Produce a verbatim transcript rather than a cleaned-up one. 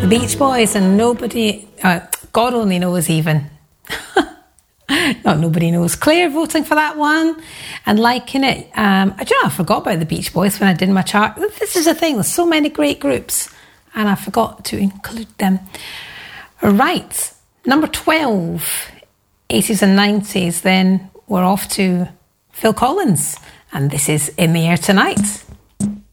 The Beach Boys and Nobody, uh, God Only Knows even. Not Nobody Knows. Claire voting for that one and liking it. Um, I, do you know, I forgot about the Beach Boys when I did my chart. This is the thing, there's so many great groups and I forgot to include them. Right, number twelve, eighties and nineties. Then we're off to Phil Collins and this is In the Air Tonight.